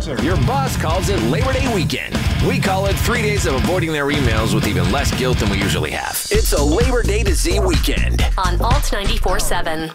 Your boss calls it Labor Day weekend. We call it 3 days of avoiding their emails with even less guilt than we usually have. It's a Labor Day to Z weekend on Alt 94.7.